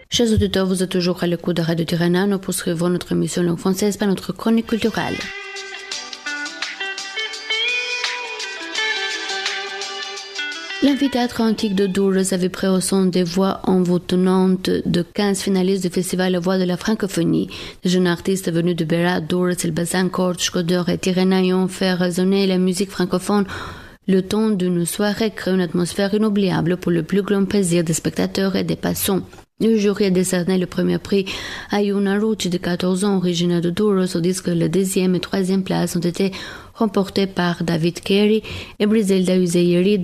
Chers auditeurs, vous êtes toujours à l'écoute de Radio Tirana. Nous poursuivons notre émission langue française par notre chronique culturelle. L'amphithéâtre antique de Dours avait pris au son des voix envoûtantes de 15 finalistes du festival La Voix de la Francophonie. Les jeunes artistes venus de Berat, Dours, Elbasan, Cordes, Shkodër et Tirana ont fait résonner la musique francophone le temps d'une soirée crée une atmosphère inoubliable pour le plus grand plaisir des spectateurs et des passants. Le jury a décerné le premier prix à Yuna Rucci de 14 ans, originaire de Dours, tandis que les deuxième et troisième places ont été remportées par David Kerry et Briselda Uzeyeri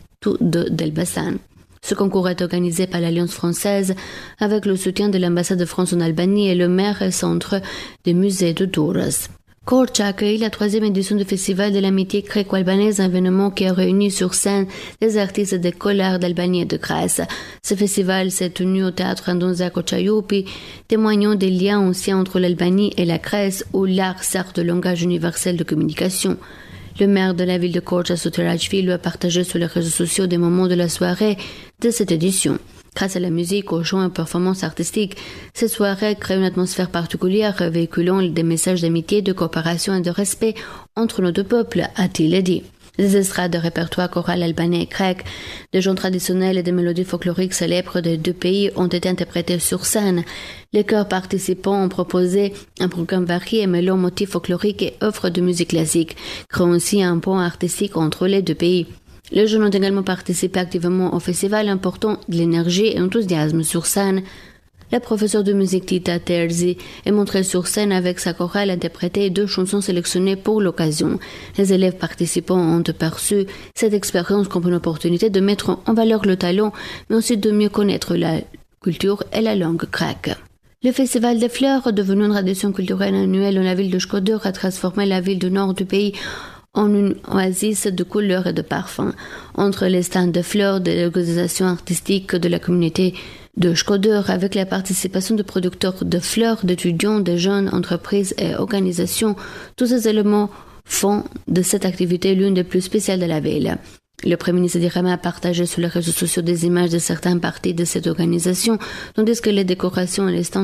d'Elbasan. Ce concours est organisé par l'Alliance française avec le soutien de l'ambassade de France en Albanie et le maire et centre des musées de Dours. Korç a accueilli la troisième édition du Festival de l'amitié gréco-albanaise, un événement qui a réuni sur scène des artistes des Collars d'Albanie et de Grèce. Ce festival s'est tenu au théâtre Andon Zakochaiopi, témoignant des liens anciens entre l'Albanie et la Grèce, où l'art sert de langage universel de communication. Le maire de la ville de Korç, Asuti Rajvi, lui a partagé sur les réseaux sociaux des moments de la soirée de cette édition. Grâce à la musique, aux chants et aux performances artistiques, cette soirée crée une atmosphère particulière, véhiculant des messages d'amitié, de coopération et de respect entre nos deux peuples, a-t-il dit. Des estrades de répertoire choral albanais et grec, des chants traditionnels et des mélodies folkloriques célèbres des deux pays ont été interprétés sur scène. Les chœurs participants ont proposé un programme varié mêlant motifs folkloriques et œuvres de musique classique, créant ainsi un pont artistique entre les deux pays. Les jeunes ont également participé activement au festival, important de l'énergie et enthousiasme sur scène. La professeure de musique Tita Terzi est montrée sur scène avec sa chorale interpréter 2 chansons sélectionnées pour l'occasion. Les élèves participants ont perçu cette expérience comme une opportunité de mettre en valeur le talent, mais aussi de mieux connaître la culture et la langue grecque. Le Festival des Fleurs, devenu une tradition culturelle annuelle dans la ville de Shkodër, a transformé la ville du nord du pays en une oasis de couleurs et de parfums. Entre les stands de fleurs, de l'organisation artistique de la communauté de Shkodër, avec la participation de producteurs de fleurs, d'étudiants, de jeunes entreprises et organisations, tous ces éléments font de cette activité l'une des plus spéciales de la ville. Le Premier ministre d'Irama a partagé sur les réseaux sociaux des images de certaines parties de cette organisation, tandis que les décorations et les stands